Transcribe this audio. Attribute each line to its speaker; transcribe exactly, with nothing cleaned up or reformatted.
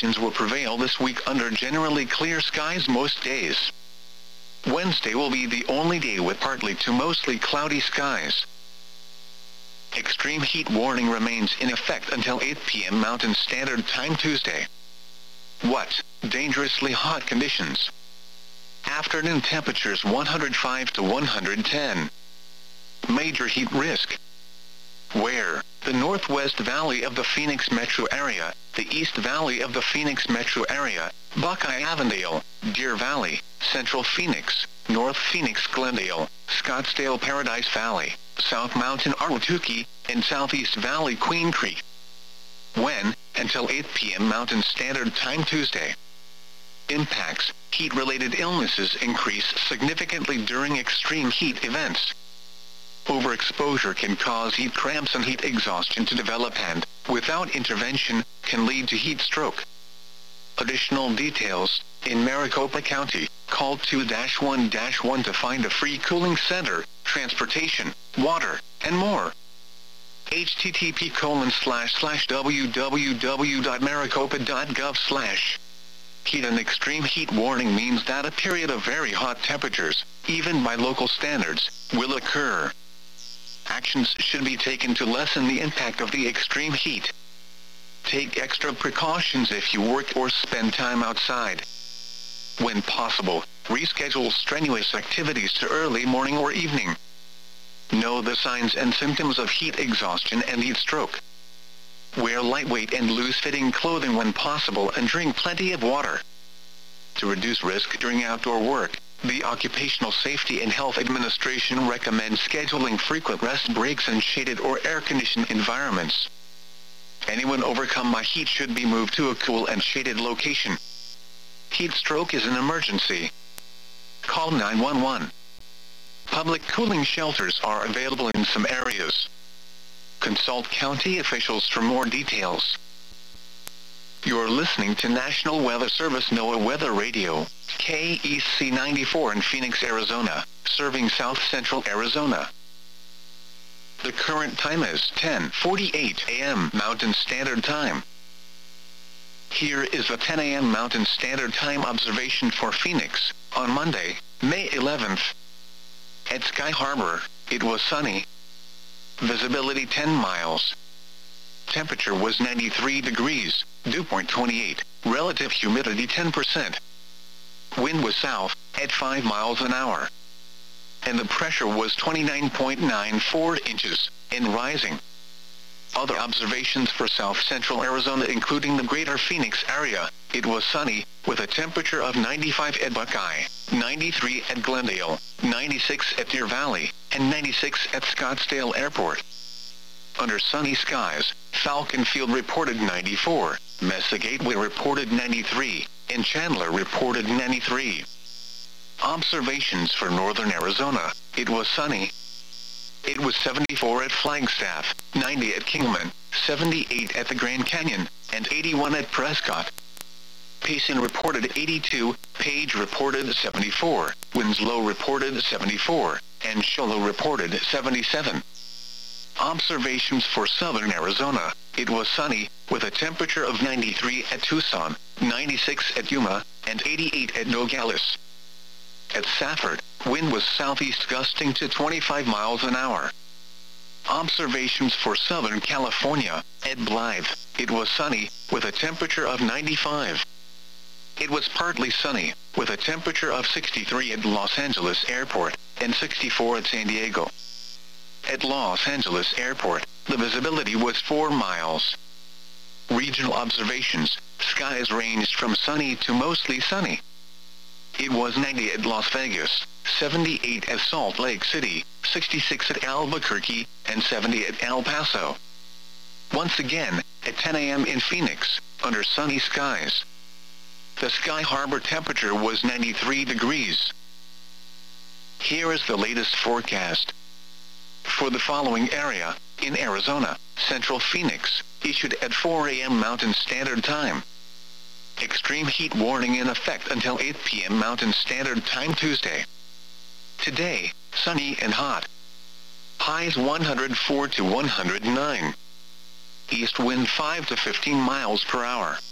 Speaker 1: conditions will prevail this week under generally clear skies most days. Wednesday will be the only day with partly to mostly cloudy skies. Extreme heat warning remains in effect until eight p m Mountain Standard Time Tuesday. What? Dangerously hot conditions. Afternoon temperatures one hundred five to one hundred ten. Major heat risk. Where? The Northwest Valley of the Phoenix metro area, the East Valley of the Phoenix metro area, Buckeye-Avondale, Deer Valley, Central Phoenix, North Phoenix Glendale, Scottsdale Paradise Valley, South Mountain Ahwatukee, and Southeast Valley Queen Creek. When? Until eight p m Mountain Standard Time Tuesday. Impacts. Heat-related illnesses increase significantly during extreme heat events. Overexposure can cause heat cramps and heat exhaustion to develop and, without intervention, can lead to heat stroke. Additional details. In Maricopa County, call two one one to find a free cooling center, transportation, water, and more. http colon slash slash www.maricopa.gov slash. Heat and extreme heat warning means that a period of very hot temperatures, even by local standards, will occur. Actions should be taken to lessen the impact of the extreme heat. Take extra precautions if you work or spend time outside. When possible, reschedule strenuous activities to early morning or evening. Know the signs and symptoms of heat exhaustion and heat stroke. Wear lightweight and loose-fitting clothing when possible and drink plenty of water. To reduce risk during outdoor work, the Occupational Safety and Health Administration recommends scheduling frequent rest breaks in shaded or air-conditioned environments. Anyone overcome by heat should be moved to a cool and shaded location. Heat stroke is an emergency. Call nine one one. Public cooling shelters are available in some areas. Consult county officials for more details. You're listening to National Weather Service NOAA Weather Radio, K E C ninety-four in Phoenix, Arizona, serving South Central Arizona. The current time is ten forty-eight a m Mountain Standard Time. Here is the ten a m Mountain Standard Time observation for Phoenix, on Monday, May eleventh. At Sky Harbor, it was sunny. Visibility ten miles. Temperature was ninety-three degrees, dew point twenty-eight, relative humidity ten percent. Wind was south, at five miles an hour. And the pressure was twenty-nine point nine four inches, and rising. Other observations for South Central Arizona including the greater Phoenix area, it was sunny, with a temperature of ninety-five at Buckeye, ninety-three at Glendale, ninety-six at Deer Valley, and ninety-six at Scottsdale Airport. Under sunny skies, Falcon Field reported ninety-four, Mesa Gateway reported ninety-three, and Chandler reported ninety-three. Observations for northern Arizona, it was sunny. It was seventy-four at Flagstaff, ninety at Kingman, seventy-eight at the Grand Canyon, and eighty-one at Prescott. Payson reported eighty-two, Page reported seventy-four, Winslow reported seventy-four, and Show Low reported seventy-seven. Observations for southern Arizona, it was sunny, with a temperature of ninety-three at Tucson, ninety-six at Yuma, and eighty-eight at Nogales. At Safford, wind was southeast gusting to twenty-five miles an hour. Observations for Southern California, at Blythe, it was sunny, with a temperature of ninety-five. It was partly sunny, with a temperature of sixty-three at Los Angeles Airport, and sixty-four at San Diego. At Los Angeles Airport, the visibility was four miles. Regional observations, skies ranged from sunny to mostly sunny. It was ninety at Las Vegas, seventy-eight at Salt Lake City, sixty-six at Albuquerque, and seventy at El Paso. Once again, at ten a m in Phoenix, under sunny skies. The Sky Harbor temperature was ninety-three degrees. Here is the latest forecast. For the following area, in Arizona, Central Phoenix, issued at four a m Mountain Standard Time. Extreme heat warning in effect until eight p m Mountain Standard Time Tuesday. Today, sunny and hot. Highs one hundred four to one hundred nine. East wind five to fifteen miles per hour.